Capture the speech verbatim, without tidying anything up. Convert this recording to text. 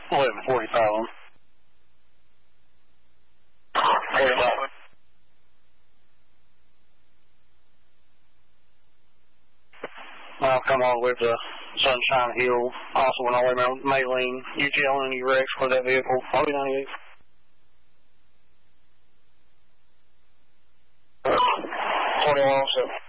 eleven forty-five on. forty-five. I'll come all the way to Sunshine Hill. Also went all the way around Maylene, U G L and U Rex for that vehicle. forty ninety-eight. forty-one oh seven.